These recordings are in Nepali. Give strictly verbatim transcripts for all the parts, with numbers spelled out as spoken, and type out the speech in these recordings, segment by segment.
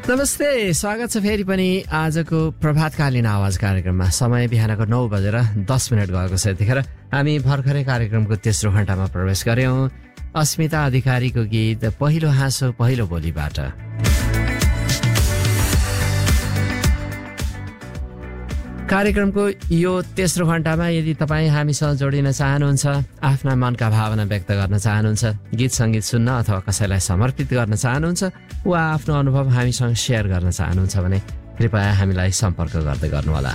नमस्ते, स्वागत छ फेरि पनि आजको प्रभातकालीन आवाज कार्यक्रममा। समय बिहानको नौ बजेर दस मिनट गएको छ। यतिखेर हामी भर्खरै कार्यक्रमको तेस्रो घण्टामा प्रवेश गर्यौं। अस्मिता अधिकारीको गीत पहिलो हाँसो पहिलो बोलीबाट। कार्यक्रमको यो तेस्रो घण्टामा यदि तपाईँ हामीसँग जोडिन चाहनुहुन्छ, आफ्ना मनका भावना व्यक्त गर्न चाहनुहुन्छ, गीत सङ्गीत सुन्न अथवा कसैलाई समर्पित गर्न चाहनुहुन्छ वा आफ्नो अनुभव हामीसँग सेयर गर्न चाहनुहुन्छ भने कृपया हामीलाई सम्पर्क गर्दै गर्नुहोला।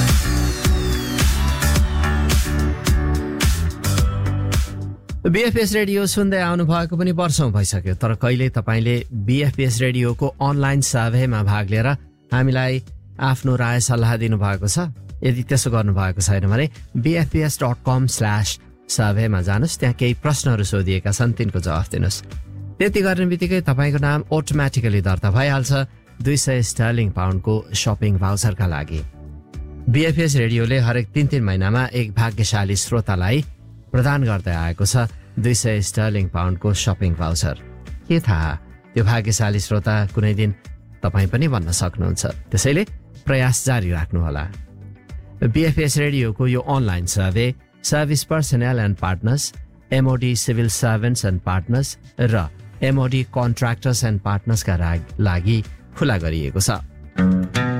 बीएफपीएस रेडियो सुन्दै आउनु भएको पनि वर्षौं भइसक्यो, तर कहिले तपाईँले बीएफपीएस रेडियोको अनलाइन सर्वेमा भाग लिएर हामीलाई आफ्नो राय सल्लाह दिनुभएको छ? यदि त्यसो गर्नुभएको छैन भने बीएफपीएस डट कम स्ल्यास सर्वेमा जानुहोस्। त्यहाँ केही प्रश्नहरू सोधिएका छन्, तिनको जवाफ दिनुहोस्। त्यति गर्ने बित्तिकै तपाईँको नाम अटोमेटिकली दर्ता भइहाल्छ दुई सय स्टर्लिङ पाउन्डको सपिङ भाउचरका लागि। बीएफपीएस रेडियोले हरेक तीन तीन महिनामा एक भाग्यशाली श्रोतालाई प्रदान गर्दै आएको छ दुई सय स्टर्लिङ पाउन्डको सपिङ भाउचर। के थाहा, त्यो भाग्यशाली श्रोता कुनै दिन तपाईँ पनि बन्न सक्नुहुन्छ। त्यसैले प्रयास जारी राख्नुहोला। बीएफपीएस रेडियोको यो online survey service personal and partners, MoD civil servants and partners र एमओडी कन्ट्र्याक्टर्स एन्ड पार्टनर्सका लागि खुला गरिएको छ।